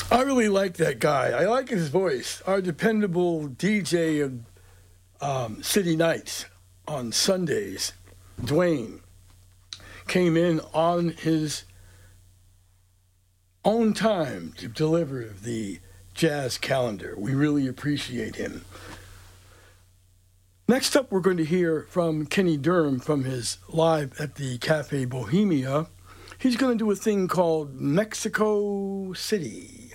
I really like that guy. I like his voice. Our dependable DJ of City Nights on Sundays, Dwayne, came in on his own time to deliver the jazz calendar. We really appreciate him. Next up, we're going to hear from Kenny Durham from his live at the Cafe Bohemia. He's going to do a thing called Mexico City.